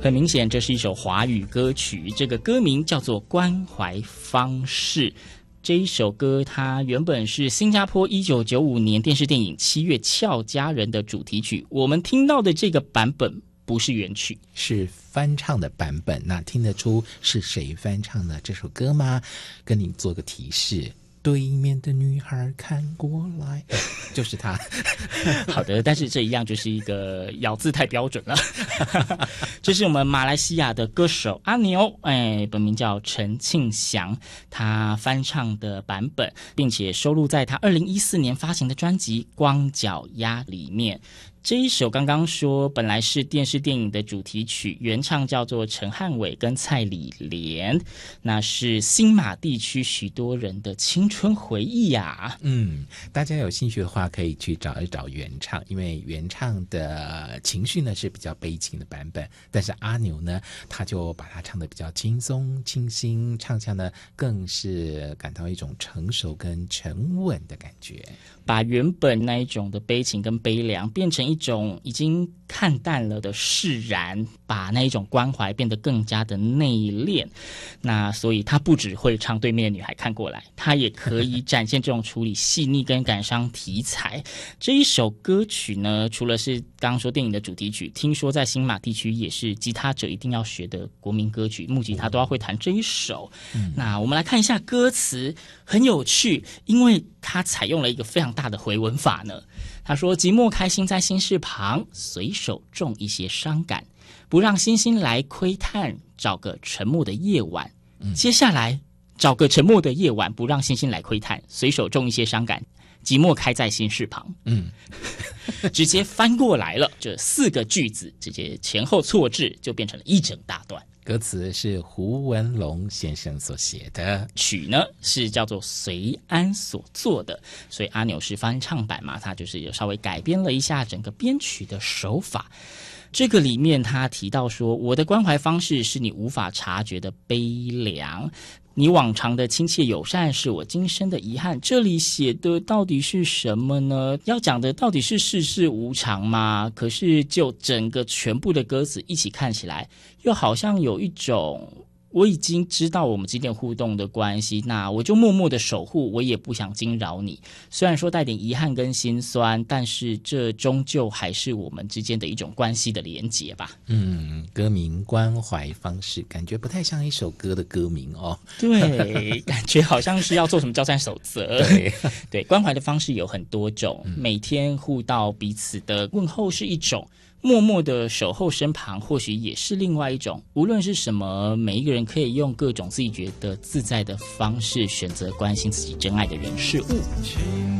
很明显，这是一首华语歌曲，这个歌名叫做《关怀方式》。这一首歌它原本是新加坡1995年电视电影《七月俏佳人》的主题曲，我们听到的这个版本不是原曲， 是翻唱的版本。那听得出是谁翻唱的这首歌吗？跟你做个提示，对面的女孩看过来，就是他。 好的，但是这一样就是一个咬字太标准了。这是我们马来西亚的歌手阿牛，本名叫陈庆祥，他翻唱的版本，并且收录在他2014年发行的专辑《光脚丫》里面。这一首刚刚说本来是电视电影的主题曲，原唱叫做陈汉伟跟蔡李莲，那是新马地区许多人的青春回忆啊。 大家有兴趣的话可以去找一找原唱，因为原唱的情绪呢是比较悲情的版本，但是阿牛呢他就把它唱得比较轻松清新，唱腔呢更是感到一种成熟跟沉稳的感觉， 把原本那一种的悲情跟悲凉变成一种已经看淡了的释然，把那一种关怀变得更加的内敛。那所以他不只会唱对面的女孩看过来，他也可以展现这种处理细腻跟感伤题材。这一首歌曲呢，除了是刚刚说电影的主题曲，听说在新马地区也是吉他者一定要学的国民歌曲，木吉他都要会弹这一首。那我们来看一下歌词，很有趣，因为他采用了一个非常大的回文法呢。他说寂寞开心在心事旁，随手种一些伤感，不让星星来窥探，找个沉默的夜晚。接下来找个沉默的夜晚，不让星星来窥探，随手种一些伤感，寂寞开在心事旁。直接翻过来了，这4个句子直接前后错置，就变成了一整大段。 歌词是胡文龙先生所写的， 曲呢是叫做随安所作的，所以阿牛是翻唱版嘛，他就是有稍微改编了一下整个编曲的手法。这个里面他提到说，我的关怀方式是你无法察觉的悲凉，你往常的亲切友善是我今生的遗憾。这里写的到底是什么呢？要讲的到底是世事无常吗？可是就整个全部的歌词一起看起来，又好像有一种我已经知道我们之间互动的关系，那我就默默的守护，我也不想惊扰你。虽然说带点遗憾跟心酸，但是这终究还是我们之间的一种关系的连结吧。 歌名关怀方式，感觉不太像一首歌的歌名哦。 对，感觉好像是要做什么交战守则。对，关怀的方式有很多种，每天互道彼此的问候是一种，默默的守候身旁或许也是另外一种。无论是什么，每一个人可以用各种自己觉得自在的方式选择关心自己真爱的人事物。